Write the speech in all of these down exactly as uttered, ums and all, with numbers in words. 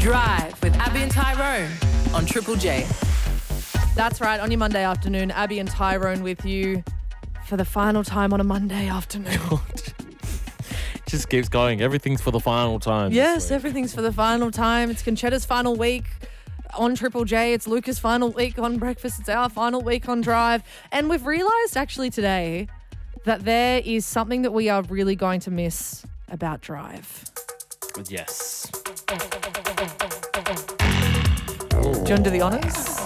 Drive with Abby and Tyrone on Triple J. That's right, on your Monday afternoon, Abby and Tyrone with you for the final time on a Monday afternoon. Just keeps going. Everything's for the final time. Yes, everything's for the final time. It's Conchetta's final week on Triple J. It's Luca's final week on Breakfast. It's our final week on Drive. And we've realised actually today that there is something that we are really going to miss about Drive. Yes. Do you want to do the honours?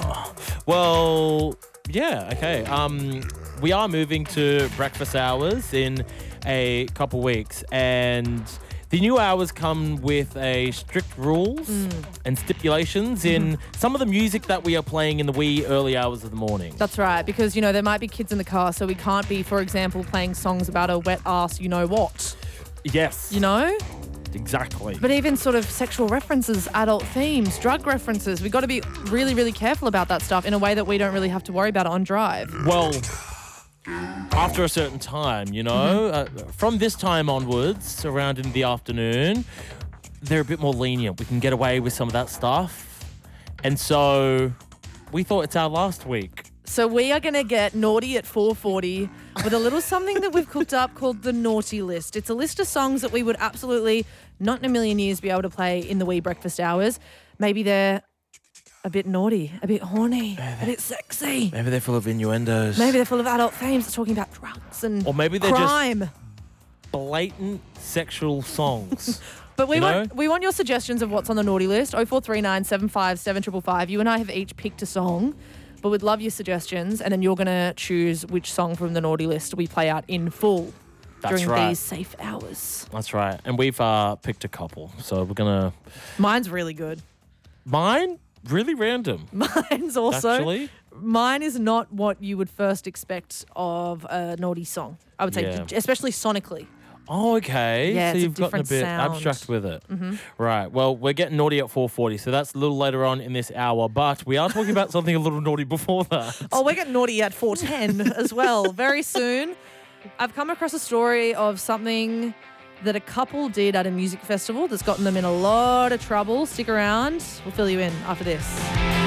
Well, yeah, okay. Um, we are moving to breakfast hours in a couple weeks, and the new hours come with a strict rules mm. and stipulations mm-hmm. in some of the music that we are playing in the wee early hours of the morning. That's right, because, you know, there might be kids in the car, so we can't be, for example, playing songs about a wet ass you-know-what. Yes. You know? Exactly. But even sort of sexual references, adult themes, drug references, we've got to be really, really careful about that stuff in a way that we don't really have to worry about it on Drive. Well, after a certain time, you know, mm-hmm. uh, from this time onwards, around in the afternoon, they're a bit more lenient. We can get away with some of that stuff. And so we thought it's our last week. So we are going to get naughty at four forty with a little something that we've cooked up called the Naughty List. It's a list of songs that we would absolutely, not in a million years, be able to play in the wee breakfast hours. Maybe they're a bit naughty, a bit horny, maybe, a bit sexy. Maybe they're full of innuendos. Maybe they're full of adult themes talking about drugs and or maybe they're crime. Just blatant sexual songs. But we you want know? we want your suggestions of what's on the naughty list. oh four three nine, seven five seven five five. You and I have each picked a song, but we'd love your suggestions, and then you're going to choose which song from the naughty list we play out in full That's during right. these safe hours. That's right. And we've uh, picked a couple, so we're going to... Mine's really good. Mine? Really random. Mine's also... Actually? Mine is not what you would first expect of a naughty song. I would say, Yeah. especially sonically. Oh, okay. Yeah, so it's a you've gotten a different bit sound. abstract with it. Mm-hmm. Right. Well, we're getting naughty at four forty, so that's a little later on in this hour, but we are talking about something a little naughty before that. Oh, we're getting naughty at four ten as well. Very soon. I've come across a story of something that a couple did at a music festival that's gotten them in a lot of trouble. Stick around. We'll fill you in after this.